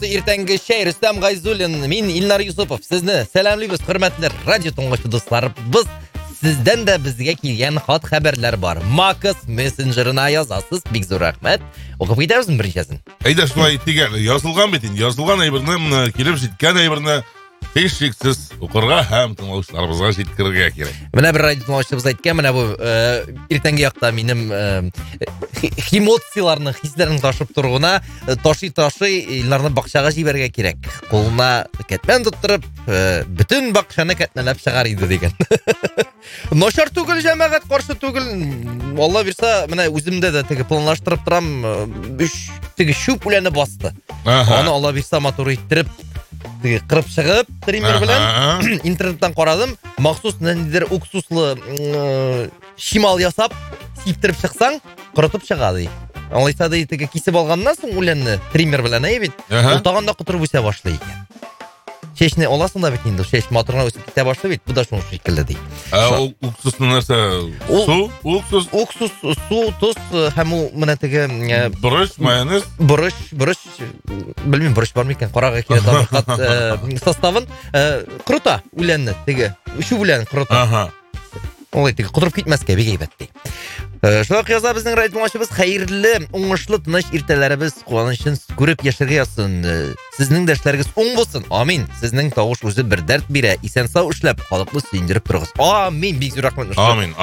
ертеңгі шай, Рүстем Ғайзуллин, мен Илнар Юсупов. Сізні сәлемлейміз, құрметті радио тұңғышы достар. Біз сізден де бізге келген хат хабарлар бар. Макс мессенджерына yazасыз. Бик зор рахмет. Оқып кетеміздің біріншесін. Әйда шулай теген, yazылған бетін, yazылған айбырны, келіп жеткен айбырны еш шексіз оқырға һәм тыңлаушыларымызға жеткірге керек. Менә бір радио тыңлаушыбыз айтқан, менә бұл ертеңгі яқта менің эмоцияларны, хисләрін ташып тұрғына, таши Илнарны бақшаға жіберге керек. Қолына кәтмен тұттырып, бүтін бақшаны кәтмеләп шығар иде деген. Нашар түгіл, жәмәғат қаршы түгіл. Алла берса, менә өзімде де теге планлаштырып тұрам, теге шуп үләні басты. Оны Алла берса моторы иттіріп, қырып шығып, триммер білен интернеттен қарадым, мақсус нәндер уксуслы шимал ясап, сиптіріп шықсаң, құрытып шығады. Алайса да етігі кесіп алғаннан соң үләнні триммер білен әйбет, ұлтағанда құтырып өсе башлы екен. Шешіне оласың да бет енді, шеш моторына өсіп кете башлы бет, бұл да шоң шекілді дей. Уксусны нәрсе? Су? Уксус? Уксус, су, тұз, һәм ол мұна тігі... Бұрыш, майонез? Бұрыш, білмейм, бұрыш бар ма екен, қораға келет абырқат составын, құрыта үләнні, тігі, үші үләнні құрыта. Олай тігі, құдырып кетмәске, бек әйбәттей. Шолақ яза біздің радиомашыбыз қайырлы, оңышлы, тыныш ертелеріміз қуанышын көріп ешірге ясын. Сіздің дәшлеріңіз оң болсын. Амин. Сіздің тауыш өзі бір дәрт бере, исен сау үшләп, қалықты сүйіндіріп тұрғыз. Амин. Бек зор рахмет. Амин.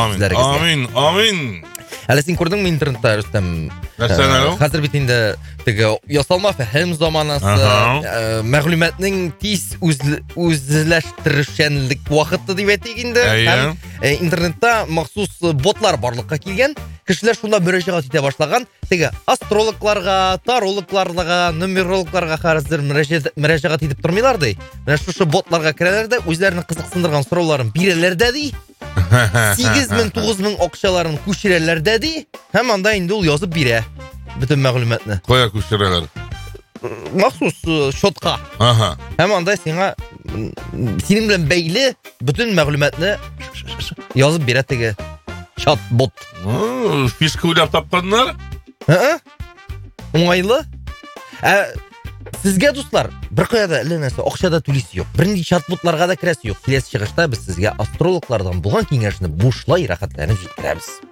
Әлі сен көрдің ме интернетта, Рүстем? Қазір бетінде ясалма фәхім заманасы, мәғлүмәтнің тиз өзләштірішенлік уақытты деп әтегенді. Интернетта мақсус ботлар барлыққа келген. Кішілер шунда мөрәжағат ете башлаган. Астрологларға, тарологларға, нумерологларға қарызыр мөрәжағат етіп тұрмайлар дей. Менә шушы ботларға кірелер де, өзлерінің қызықсындырған сұрауларын бирелер де дей. 8,000-9,000 ақшаларын көшірелер де дей. Һәм анда инде ул язып бире. Бүтін мәғлүмәтні. Қоя көшірелер? Махсус шотқа. Һәм анда сенің білен бәйлі бүтін мәғлүмәтні язып бире теге чат-бот. Фишка ойлап тапқандар? Оңайлы. Сізге достар, бір қояда ілінесі оқшада төлесі жоқ. Бірінде чат-ботларға да кіресі жоқ. Келесі шығышта біз сізге астрологлардан болған кеңешіні бұшлай рахатланып жеткіреміз.